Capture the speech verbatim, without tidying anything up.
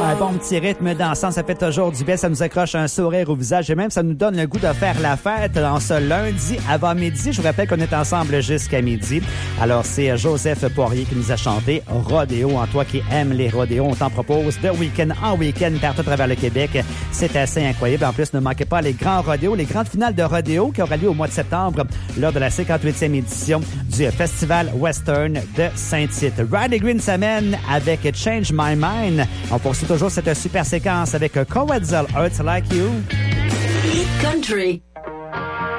Un bon petit rythme dansant, ça fait toujours du bien. Ça nous accroche un sourire au visage et même ça nous donne le goût de faire la fête en ce lundi avant midi. Je vous rappelle qu'on est ensemble jusqu'à midi. Alors, c'est Joseph Poirier qui nous a chanté Rodéo. En toi qui aimes les rodéos, on t'en propose de week-end en week-end partout à travers le Québec. C'est assez incroyable. En plus, ne manquez pas les grands rodéos, les grandes finales de rodéo qui aura lieu au mois de septembre lors de la cinquante-huitième édition du Festival Western de Saint-Tite. Riley Green s'amène avec Change My Mind. On poursuit toujours cette super séquence avec Coetzel, Hurts Like You. Hit Country.